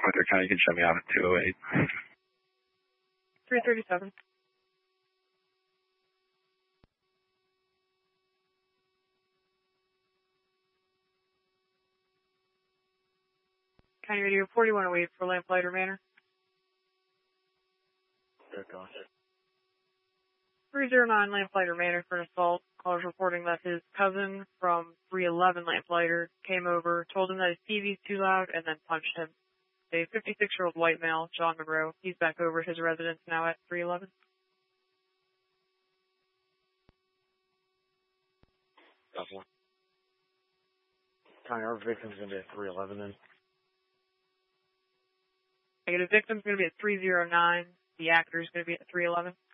Pointer County, you can shut me off at 208. 337. County Radio 4108 for Lamplighter Manor. Good going. 309 Lamplighter Manor for an assault. Caller's reporting that his cousin from 311 Lamplighter came over, told him that his TV's too loud, and then punched him. A 56-year-old white male, John Monroe. He's back over at his residence now at 311. Couple. Connie, our victim's going to be at 311 then. I get a victim's going to be at 309. The actor's going to be at 311.